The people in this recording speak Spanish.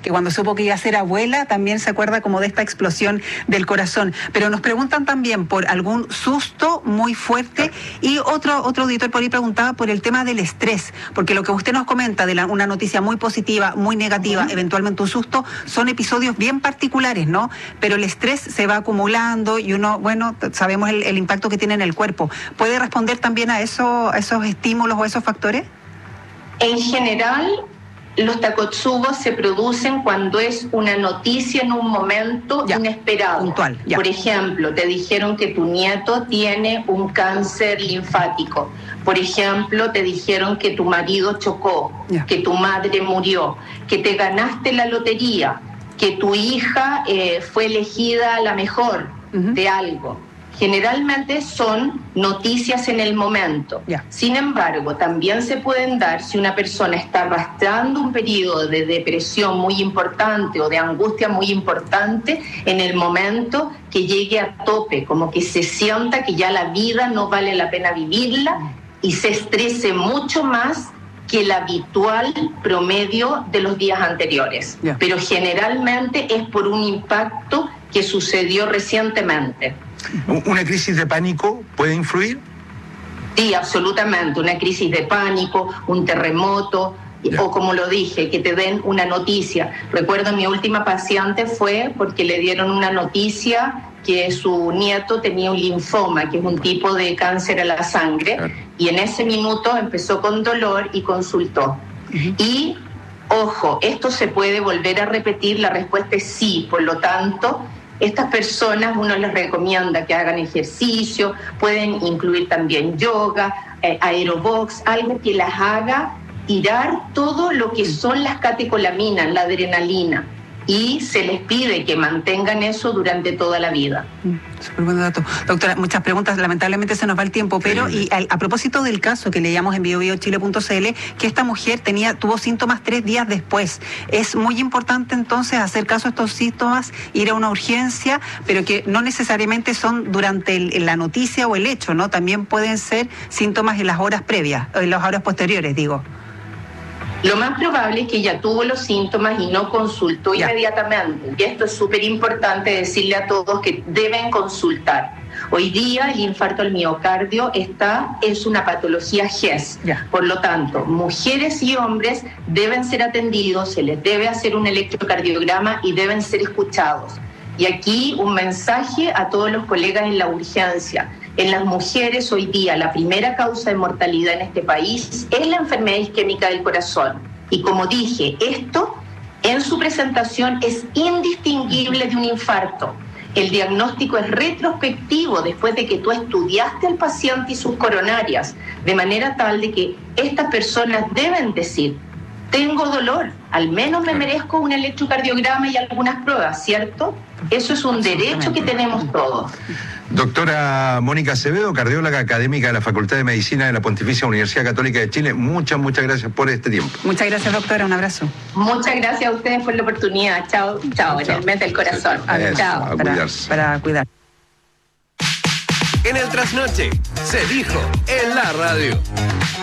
que cuando supo que iba a ser abuela también se acuerda como de esta explosión del corazón. Pero nos preguntan también por algún susto muy fuerte y otro auditor por ahí preguntaba por el tema del estrés, porque lo que usted nos comenta de una noticia muy positiva, muy negativa, eventualmente un susto, son episodios bien particulares, ¿no? Pero el estrés se va acumulando y uno, bueno, sabemos el impacto que tiene en el cuerpo. ¿Puede responder también a esos estímulos o esos factores? En general, los takotsubos se producen cuando es una noticia en un momento inesperado. Puntual, Por ejemplo, te dijeron que tu nieto tiene un cáncer linfático. Por ejemplo, te dijeron que tu marido chocó, que tu madre murió, que te ganaste la lotería, que tu hija fue elegida la mejor de algo. Generalmente son noticias en el momento. Sin embargo, también se pueden dar si una persona está arrastrando un periodo de depresión muy importante o de angustia muy importante en el momento que llegue a tope, como que se sienta que ya la vida no vale la pena vivirla y se estrese mucho más que el habitual promedio de los días anteriores. Pero generalmente es por un impacto que sucedió recientemente. ¿Una crisis de pánico puede influir? Sí, absolutamente. Una crisis de pánico, un terremoto, o como lo dije, que te den una noticia. Recuerdo mi última paciente fue porque le dieron una noticia que su nieto tenía un linfoma, que es un tipo de cáncer a la sangre, y en ese minuto empezó con dolor y consultó. Y, ojo, ¿esto se puede volver a repetir? La respuesta es sí, por lo tanto, estas personas uno les recomienda que hagan ejercicio, pueden incluir también yoga, aerobox, algo que las haga tirar todo lo que son las catecolaminas, la adrenalina, y se les pide que mantengan eso durante toda la vida. Súper buen dato. Doctora, muchas preguntas, lamentablemente se nos va el tiempo, pero y a propósito del caso que leíamos en biobiochile.cl, que esta mujer tuvo síntomas 3 días después. Es muy importante entonces hacer caso a estos síntomas, ir a una urgencia, pero que no necesariamente son durante la noticia o el hecho, ¿no? También pueden ser síntomas en las horas previas, en las horas posteriores, digo. Lo más probable es que ella tuvo los síntomas y no consultó inmediatamente. Y esto es súper importante decirle a todos que deben consultar. Hoy día el infarto al miocardio es una patología GES. Por lo tanto, mujeres y hombres deben ser atendidos, se les debe hacer un electrocardiograma y deben ser escuchados. Y aquí un mensaje a todos los colegas en la urgencia. En las mujeres hoy día la primera causa de mortalidad en este país es la enfermedad isquémica del corazón. Y como dije, esto en su presentación es indistinguible de un infarto. El diagnóstico es retrospectivo después de que tú estudiaste al paciente y sus coronarias, de manera tal de que estas personas deben decir: tengo dolor, al menos me merezco un electrocardiograma y algunas pruebas, ¿cierto? Eso es un derecho que tenemos todos. Doctora Mónica Acevedo, cardióloga académica de la Facultad de Medicina de la Pontificia Universidad Católica de Chile, muchas gracias por este tiempo. Muchas gracias, doctora, un abrazo. Muchas gracias a ustedes por la oportunidad. Chao, en el mes del corazón. Chao. A cuidarse. Para cuidar. En el trasnoche se dijo en la radio.